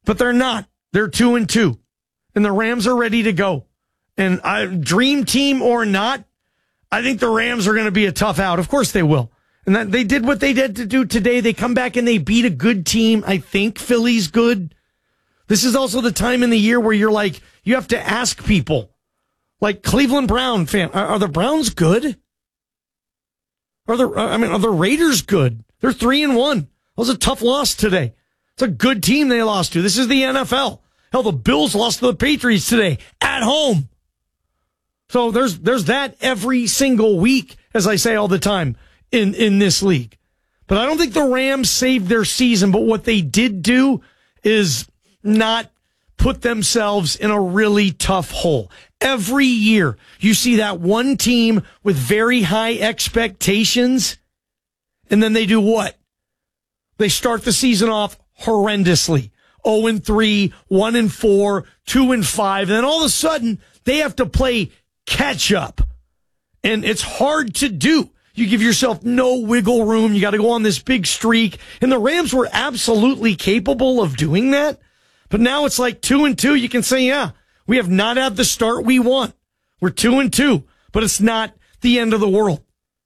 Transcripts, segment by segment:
but they're not. They're 2-2, and the Rams are ready to go. And dream team or not, I think the Rams are going to be a tough out. Of course they will. And that they did what they did to do today. They come back and they beat a good team. I think Philly's good. This is also the time in the year where you're like, you have to ask people, like Cleveland Brown fan, are the Browns good? Are the Raiders good? They're 3-1. That was a tough loss today. It's a good team they lost to. This is the NFL. Hell, the Bills lost to the Patriots today at home. So there's that every single week, as I say all the time, in this league. But I don't think the Rams saved their season, but what they did do is not put themselves in a really tough hole. Every year, you see that one team with very high expectations, and then they do what? They start the season off horrendously. 0-3, 1-4, 2-5, and then all of a sudden, they have to play catch up. And it's hard to do. You give yourself no wiggle room. You got to go on this big streak. And the Rams were absolutely capable of doing that. But now it's like 2-2. You can say, yeah, we have not had the start we want. We're 2-2, but it's not the end of the world.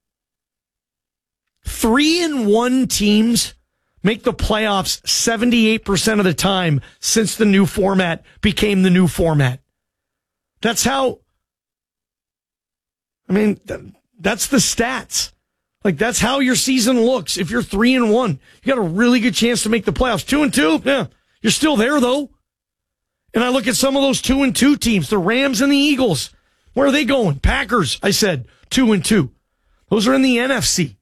3-1 teams make the playoffs 78% of the time since the new format became the new format. That's how, that's the stats. Like, that's how your season looks. If you're 3-1, you got a really good chance to make the playoffs. 2-2, yeah, you're still there though. And I look at some of those 2-2 teams, the Rams and the Eagles. Where are they going? Packers, I said, 2-2. Those are in the NFC.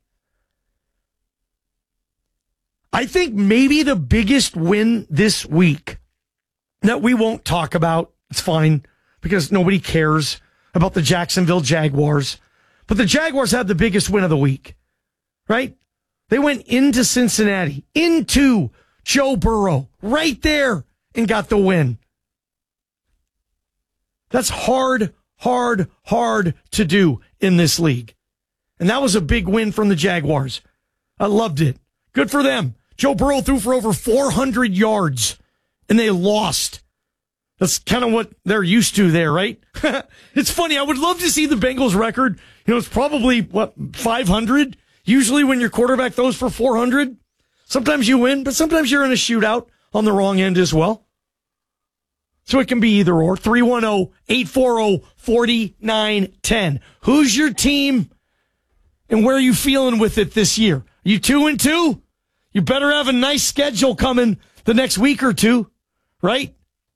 I think maybe the biggest win this week that we won't talk about, it's fine, because nobody cares about the Jacksonville Jaguars. But the Jaguars had the biggest win of the week, right? They went into Cincinnati, into Joe Burrow, right there, and got the win. That's hard to do in this league. And that was a big win from the Jaguars. I loved it. Good for them. Joe Burrow threw for over 400 yards, and they lost. That's kind of what they're used to there, right? It's funny. I would love to see the Bengals record. It's probably, 500? Usually when your quarterback throws for 400, sometimes you win, but sometimes you're in a shootout on the wrong end as well. So it can be either or. 310-840-4910. Who's your team, and where are you feeling with it this year? Are you 2-2? You better have a nice schedule coming the next week or two, right?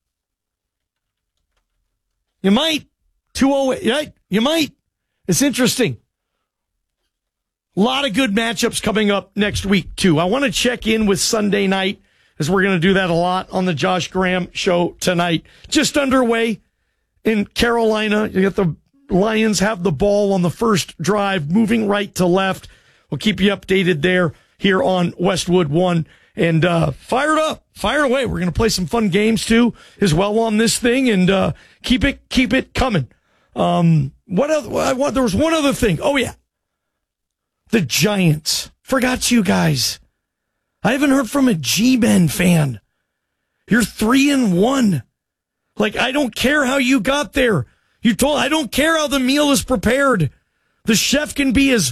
You might. 2-0, right? You might. It's interesting. A lot of good matchups coming up next week, too. I want to check in with Sunday night, as we're going to do that a lot on the Josh Graham show tonight. Just underway in Carolina. You got the Lions have the ball on the first drive, moving right to left. We'll keep you updated there here on Westwood One. And fire it up, fire away. We're going to play some fun games too, as well on this thing, and keep it coming. There was one other thing. Oh yeah, the Giants. Forgot you guys. I haven't heard from a G-Men fan. You're 3-1. Like, I don't care how you got there. I don't care how the meal is prepared. The chef can be as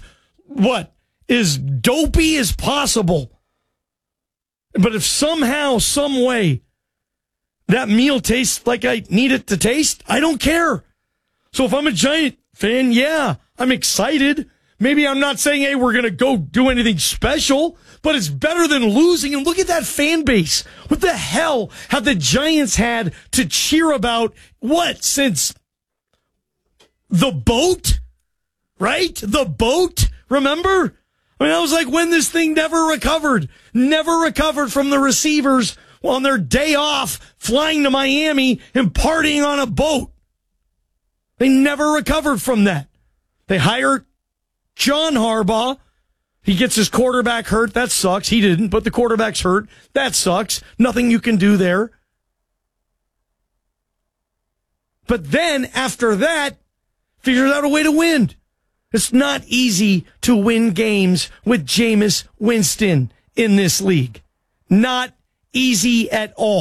dopey as possible. But if somehow, some way, that meal tastes like I need it to taste, I don't care. So if I'm a Giant fan, yeah, I'm excited. Maybe I'm not saying, hey, we're going to go do anything special, but it's better than losing. And look at that fan base. What the hell have the Giants had to cheer about, since the boat? Right? The boat? Remember? I was like, when this thing never recovered from the receivers on their day off, flying to Miami and partying on a boat. They never recovered from that. They hire John Harbaugh. He gets his quarterback hurt. That sucks. He didn't, but the quarterback's hurt. That sucks. Nothing you can do there. But then, after that, figures out a way to win. It's not easy to win games with Jameis Winston in this league. Not easy at all.